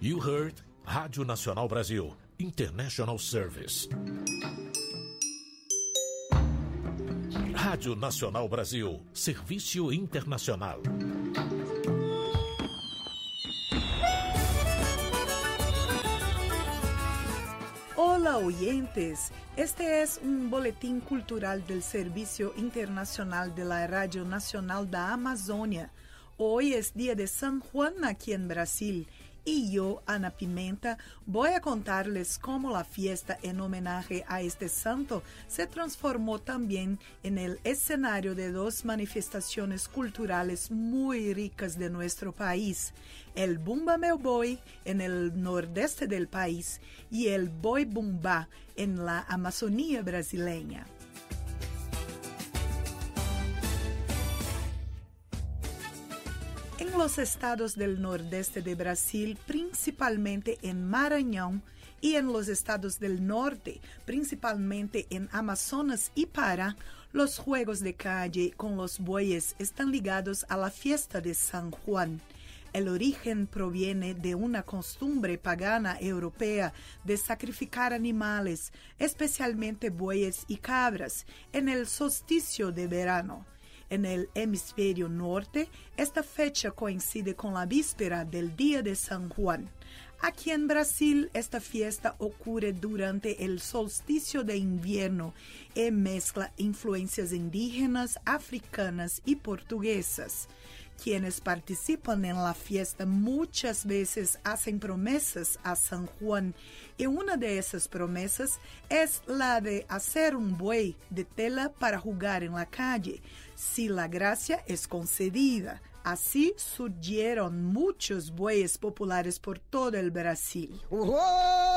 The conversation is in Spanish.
You heard Rádio Nacional Brasil, International Service. Rádio Nacional Brasil, Serviço Internacional. Hola oyentes, este es un boletín cultural del Servicio Internacional de la Radio Nacional da Amazônia. Hoy es día de San Juan aquí en Brasil y yo, Ana Pimenta, voy a contarles cómo la fiesta en homenaje a este santo se transformó también en el escenario de dos manifestaciones culturales muy ricas de nuestro país, el Bumba Meu Boi en el nordeste del país y el Boi Bumbá en la Amazonía brasileña. En los estados del nordeste de Brasil, principalmente en Maranhão, y en los estados del norte, principalmente en Amazonas y Pará, los juegos de calle con los bueyes están ligados a la fiesta de San Juan. El origen proviene de una costumbre pagana europea de sacrificar animales, especialmente bueyes y cabras, en el solsticio de verano. En el hemisferio norte, esta fecha coincide con la víspera del Día de San Juan. Aquí en Brasil, esta fiesta ocurre durante el solsticio de invierno y mezcla influencias indígenas, africanas y portuguesas. Quienes participan en la fiesta muchas veces hacen promesas a San Juan y una de esas promesas es la de hacer un buey de tela para jugar en la calle, si la gracia es concedida. Así surgieron muchos bueyes populares por todo el Brasil.